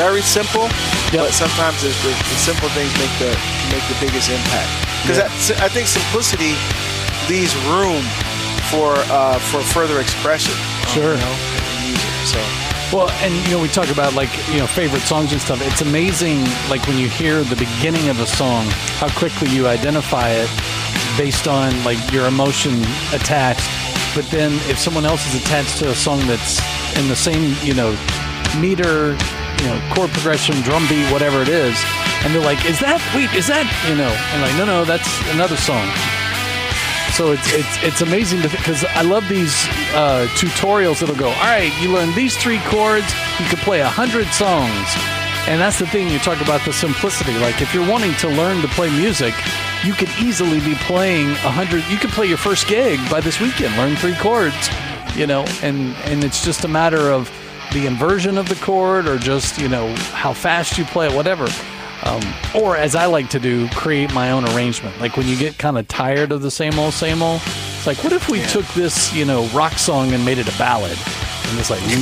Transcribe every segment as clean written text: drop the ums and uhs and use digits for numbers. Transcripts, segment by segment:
very simple, but sometimes the simple things make the biggest impact. Because I think simplicity leaves room for further expression. Sure. In music. So. Well, and we talk about favorite songs and stuff. It's amazing, like when you hear the beginning of a song, how quickly you identify it based on like your emotion attached. But then if someone else is attached to a song that's in the same meter, chord progression, drum beat, whatever it is, and they're like, is that, and like, no, that's another song. So it's amazing because I love these tutorials that'll go, all right, you learn these 3 chords, you can play 100 songs. And that's the thing, you talk about the simplicity. Like if you're wanting to learn to play music, you could easily be playing 100. You could play your first gig by this weekend, learn 3 chords, and it's just a matter of the inversion of the chord or just, how fast you play it, whatever. Or as I like to do, create my own arrangement. Like when you get kind of tired of the same old, it's like, what if we took this, rock song and made it a ballad? And it's like,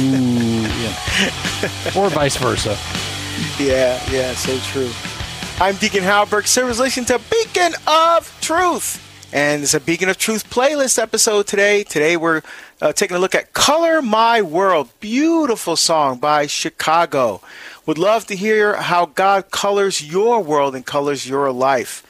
or vice versa. Yeah, so true. I'm Deacon Howard Burke Silvers, listening to Beacon of Truth. And it's a Beacon of Truth playlist episode today. Today we're taking a look at Color My World. Beautiful song by Chicago. Would love to hear how God colors your world and colors your life.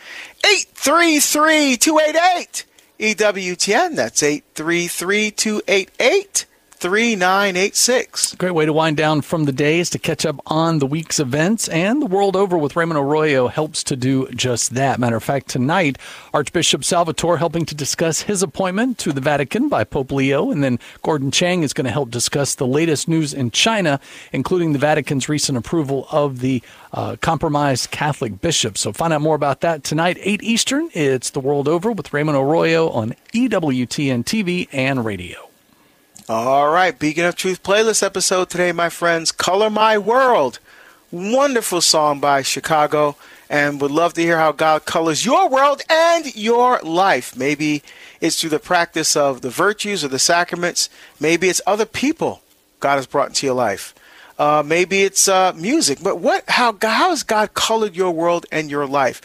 833-288 EWTN. That's 833-288 3986. Great way to wind down from the day is to catch up on the week's events, and the world over with Raymond Arroyo helps to do just that. Matter of fact, tonight, Archbishop Salvatore helping to discuss his appointment to the Vatican by Pope Leo, and then Gordon Chang is going to help discuss the latest news in China, including the Vatican's recent approval of the compromised Catholic bishops. So find out more about that tonight, 8 Eastern. It's The World Over with Raymond Arroyo on EWTN TV and radio. All right, Beacon of Truth playlist episode today, my friends. Color My World. Wonderful song by Chicago. And would love to hear how God colors your world and your life. Maybe it's through the practice of the virtues or the sacraments. Maybe it's other people God has brought into your life. Maybe it's music. But how has God colored your world and your life?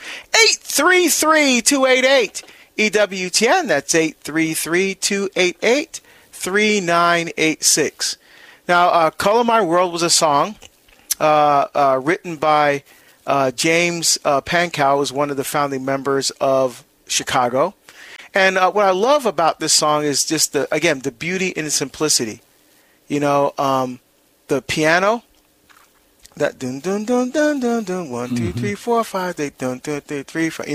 833-288 EWTN. That's 833-288 3986. Now, Color My World was a song written by James Pankow, who's one of the founding members of Chicago. And what I love about this song is just, the beauty and the simplicity. The piano, that dun dun dun dun dun dun 1 2 3 4 5 8 dun dun 3 4,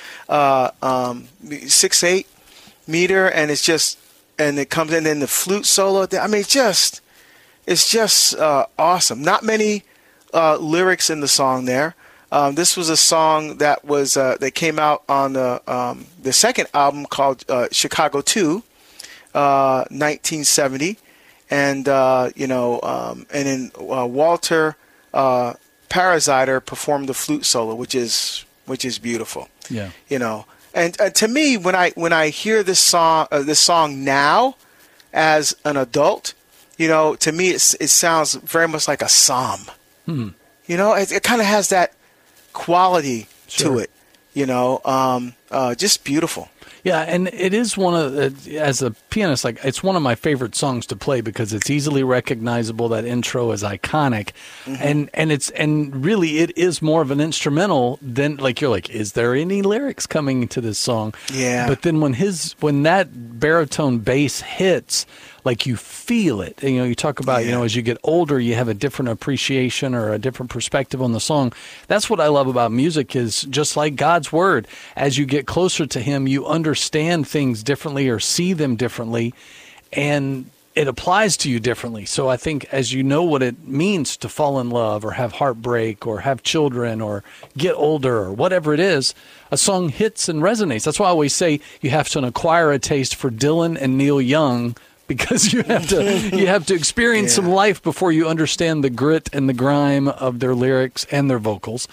6/8 meter, and it's just. And it comes in, and the flute solo. I mean, it's just awesome. Not many lyrics in the song there. This was a song that was that came out on the second album called Chicago 2, 1970, and and then Walter Paraziter performed the flute solo, which is beautiful. Yeah, And to me, when I hear this song now, as an adult, to me it sounds very much like a psalm. It kind of has that quality to it. Just beautiful. Yeah, and it is one of, as a pianist, like it's one of my favorite songs to play because it's easily recognizable. That intro is iconic, and really it is more of an instrumental than you're like, is there any lyrics coming to this song? Yeah. But then when that baritone bass hits, like you feel it. You talk about, as you get older, you have a different appreciation or a different perspective on the song. That's what I love about music is just like God's word. As you get closer to him, you understand things differently or see them differently, and it applies to you differently. So I think as you know what it means to fall in love or have heartbreak or have children or get older or whatever it is, a song hits and resonates. That's why I always say you have to acquire a taste for Dylan and Neil Young, because you have to experience some life before you understand the grit and the grime of their lyrics and their vocals.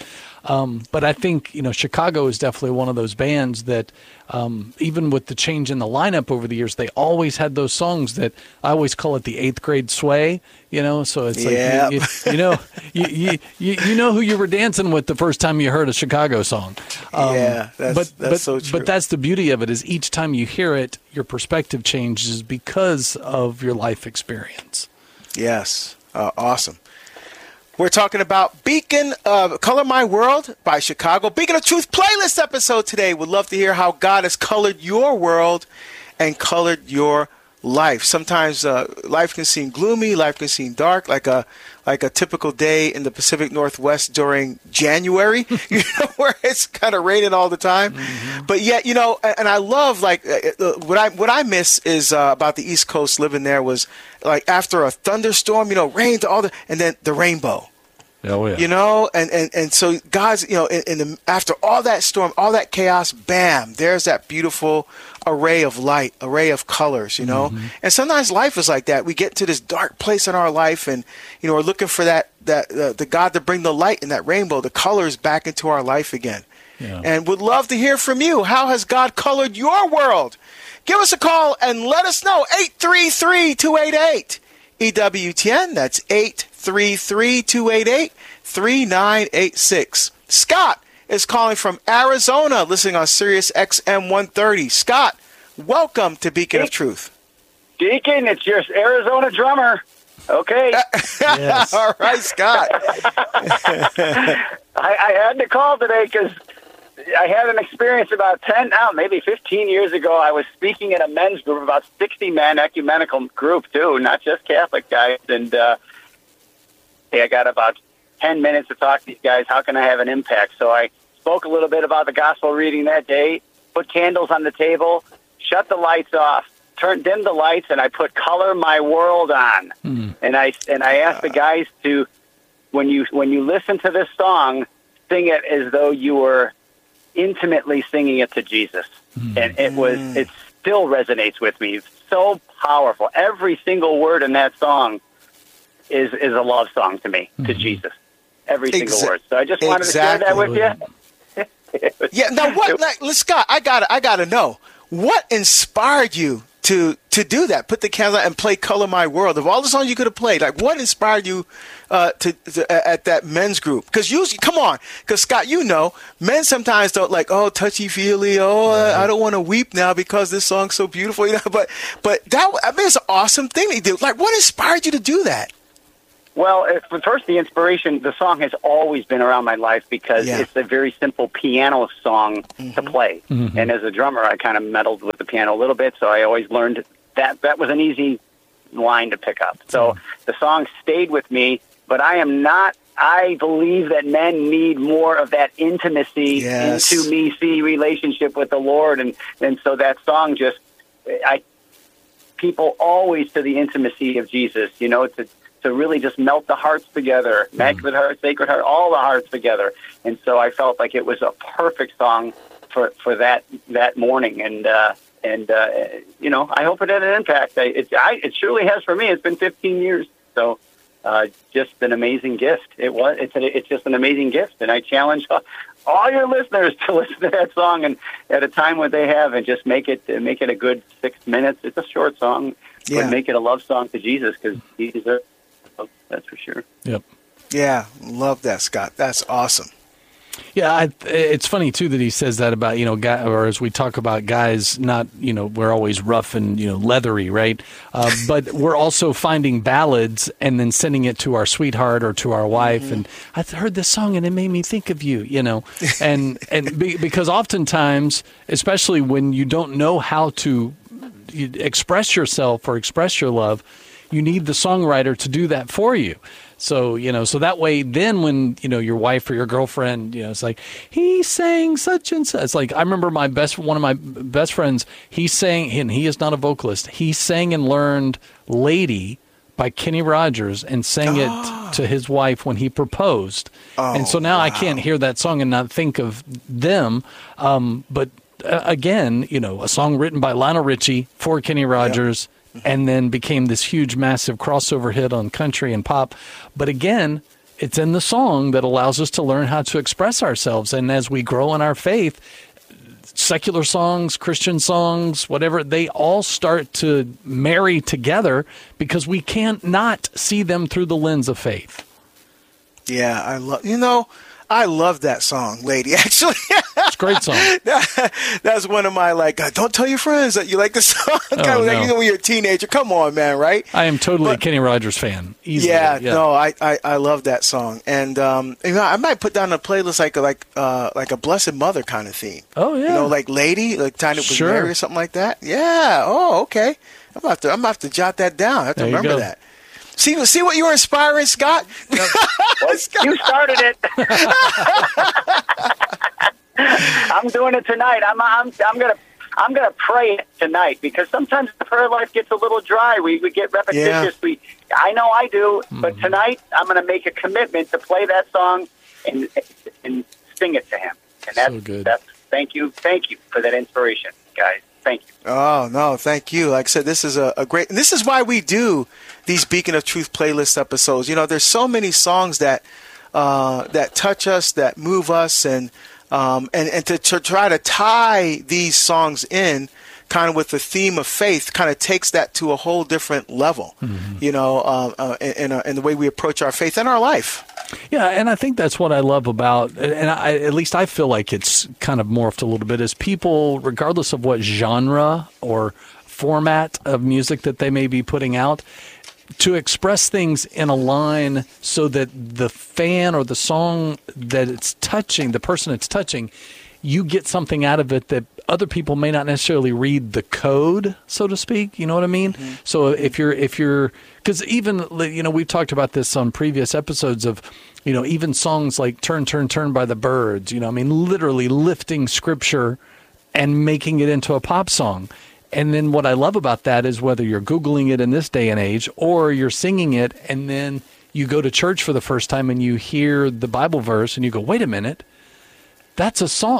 But I think, Chicago is definitely one of those bands that, even with the change in the lineup over the years, they always had those songs that I always call it the 8th grade sway, so it's Yep. like, you know who you were dancing with the first time you heard a Chicago song. That's so true. But that's the beauty of it, is each time you hear it, your perspective changes because of your life experience. Yes. Awesome. We're talking about Beacon of Color My World by Chicago. Beacon of Truth playlist episode today. Would love to hear how God has colored your world and colored your life. Sometimes life can seem gloomy, life can seem dark, like a typical day in the Pacific Northwest during January, where it's kind of raining all the time. Mm-hmm. But yet, and I love, what I miss is about the East Coast, living there, was like after a thunderstorm, rain to and then the rainbow. Oh, yeah. And so God's, after all that storm, all that chaos, bam, there's that beautiful array of light, array of colors, Mm-hmm. And sometimes life is like that. We get to this dark place in our life, and, we're looking for the God to bring the light and that rainbow, the colors back into our life again. Yeah. And would love to hear from you. How has God colored your world? Give us a call and let us know. 833-288 EWTN. That's 833-288-3986. Scott is calling from Arizona, listening on Sirius XM 130. Scott, welcome to Beacon of Truth. Deacon, it's your Arizona drummer. Okay. Yes. All right, Scott. I had to call today because I had an experience about 15 years ago. I was speaking at a men's group, about 60 men, ecumenical group too, not just Catholic guys. And I got about 10 minutes to talk to these guys. How can I have an impact? So I spoke a little bit about the gospel reading that day, put candles on the table, shut the lights off, dim the lights, and I put Color My World on. And I asked the guys to, when you listen to this song, sing it as though you were intimately singing it to Jesus. And it still resonates with me. It's so powerful. Every single word in that song is a love song to me, to Jesus. Every single word. So I just wanted to share that with you. Yeah. Now, Scott, I gotta know, what inspired you to do that? Put the candle out and play "Color My World." Of all the songs you could have played, what inspired you to at that men's group? Because usually, because Scott, men sometimes don't touchy feely. I don't want to weep now because this song's so beautiful. But it's an awesome thing they do. What inspired you to do that? Well, first, the inspiration, the song has always been around my life because it's a very simple piano song to play. Mm-hmm. And as a drummer, I kind of meddled with the piano a little bit, so I always learned that was an easy line to pick up. So the song stayed with me, but I believe that men need more of that intimacy, intimacy relationship with the Lord. And so that song people always to the intimacy of Jesus, to really just melt the hearts together, Immaculate Heart, Sacred Heart, all the hearts together. And so I felt like it was a perfect song for that morning. And I hope it had an impact. It surely has for me. It's been 15 years. So just an amazing gift. It's just an amazing gift. And I challenge all your listeners to listen to that song and at a time when they have, and just make it a good 6 minutes. It's a short song, but make it a love song to Jesus, because he deserves. That's for sure. Yep. Yeah, love that, Scott. That's awesome. Yeah, it's funny too that he says that about or as we talk about guys, not we're always rough and leathery, right? But we're also finding ballads and then sending it to our sweetheart or to our wife, and I heard this song and it made me think of you, and because oftentimes, especially when you don't know how to express yourself or express your love, you need the songwriter to do that for you. So, so that way, then when, your wife or your girlfriend, it's like, he sang such and such. It's like, I remember one of my best friends, he sang, and he is not a vocalist. He sang and learned Lady by Kenny Rogers and sang it to his wife when he proposed. And so now I can't hear that song and not think of them. But again, a song written by Lionel Richie for Kenny Rogers. Yep. And then became this huge, massive crossover hit on country and pop. But again, it's in the song that allows us to learn how to express ourselves. And as we grow in our faith, secular songs, Christian songs, whatever, they all start to marry together because we can't not see them through the lens of faith. Yeah, I love that song, Lady, actually. It's a great song. That's one of my, don't tell your friends that you like the song. No. When you're a teenager. Come on, man, right? I am totally a Kenny Rogers fan. Easily. Yeah, no, I love that song. And, I might put down a playlist like a Blessed Mother kind of theme. Oh, yeah. Like Lady, like Tiny with Sure. Mary or something like that. Yeah. Oh, okay. I'm gonna have to jot that down. I have to There you remember go. that. See what you were inspiring, Scott? Well, you started it. I'm doing it tonight. I'm gonna pray it tonight, because sometimes the prayer life gets a little dry. We get repetitious. Yeah. I know I do, but tonight I'm gonna make a commitment to play that song and sing it to him. And that's So good. Thank you for that inspiration, guys. Thank you. Oh, no, thank you. Like I said, this is a great, and this is why we do these Beacon of Truth playlist episodes. There's so many songs that touch us, that move us, and to try to tie these songs in kind of with the theme of faith kind of takes that to a whole different level, in the way we approach our faith and our life. Yeah, and I think that's what I love about, and at least I feel like it's kind of morphed a little bit, is people, regardless of what genre or format of music that they may be putting out, to express things in a line so that the fan or the song that it's touching, the person it's touching, you get something out of it that other people may not necessarily read the code, so to speak. You know what I mean? Mm-hmm. So if you're, because even, we've talked about this on previous episodes of, even songs like Turn, Turn, Turn by the Byrds, literally lifting scripture and making it into a pop song. And then what I love about that is whether you're Googling it in this day and age or you're singing it and then you go to church for the first time and you hear the Bible verse and you go, wait a minute, that's a song,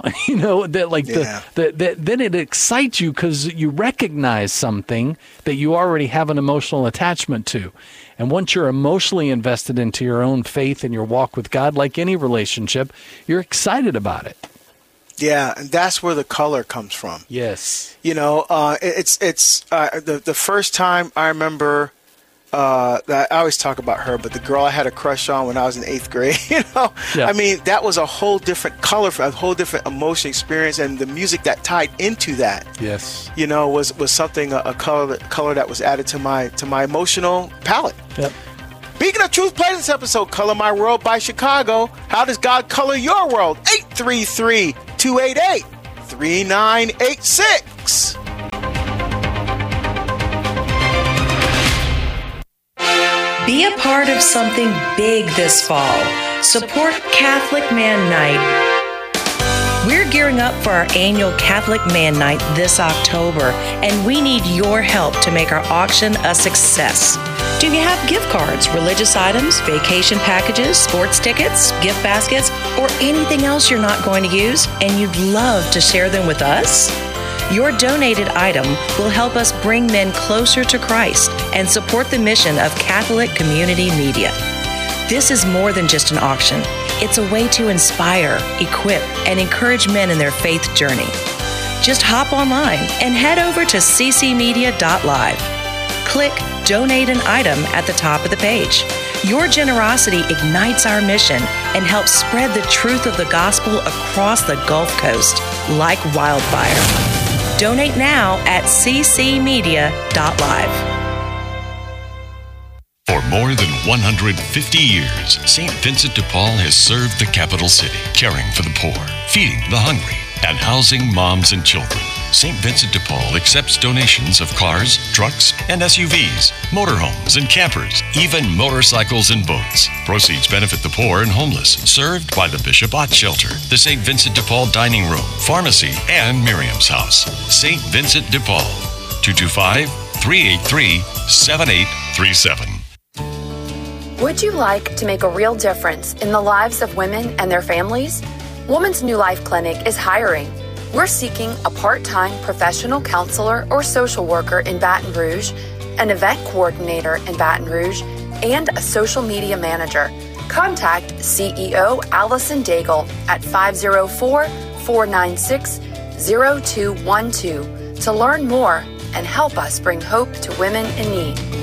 then it excites you because you recognize something that you already have an emotional attachment to. And once you're emotionally invested into your own faith and your walk with God, like any relationship, you're excited about it. Yeah, and that's where the color comes from. Yes. It's the first time I remember that I always talk about her, but the girl I had a crush on when I was in 8th grade, Yeah. I mean, that was a whole different color, a whole different emotion experience, and the music that tied into that, Yes. was something, a color that was added to my emotional palette. Yep. Beacon of Truth plays this episode, Color My World by Chicago. How does God color your world? 833-288-3986. Be a part of something big this fall. Support Catholic Man Night. We're gearing up for our annual Catholic Man Night this October, and we need your help to make our auction a success. Do you have gift cards, religious items, vacation packages, sports tickets, gift baskets, or anything else you're not going to use, and you'd love to share them with us? Your donated item will help us bring men closer to Christ and support the mission of Catholic Community Media. This is more than just an auction. It's a way to inspire, equip, and encourage men in their faith journey. Just hop online and head over to ccmedia.live. Click Donate an Item at the top of the page. Your generosity ignites our mission and helps spread the truth of the gospel across the Gulf Coast like wildfire. Donate now at ccmedia.live. For more than 150 years, St. Vincent de Paul has served the capital city, caring for the poor, feeding the hungry, and housing moms and children. St. Vincent de Paul accepts donations of cars, trucks, and SUVs, motorhomes and campers, even motorcycles and boats. Proceeds benefit the poor and homeless, served by the Bishop Ott Shelter, the St. Vincent de Paul Dining Room, Pharmacy, and Miriam's House. St. Vincent de Paul, 225-383-7837. Would you like to make a real difference in the lives of women and their families? Woman's New Life Clinic is hiring. We're seeking a part-time professional counselor or social worker in Baton Rouge, an event coordinator in Baton Rouge, and a social media manager. Contact CEO Allison Daigle at 504-496-0212 to learn more and help us bring hope to women in need.